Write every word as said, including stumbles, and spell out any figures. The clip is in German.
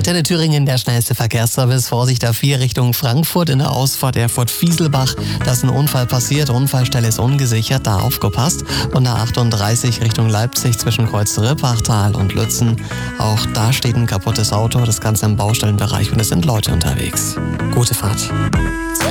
Antenne Thüringen, der schnellste Verkehrsservice. Vorsicht A vier Richtung Frankfurt in der Ausfahrt Erfurt-Fieselbach. Da ist ein Unfall passiert. Unfallstelle ist ungesichert, da aufgepasst. Und der achtunddreißig Richtung Leipzig zwischen Kreuz Rippachtal und Lützen. Auch da steht ein kaputtes Auto. Das Ganze im Baustellenbereich und es sind Leute unterwegs. Gute Fahrt.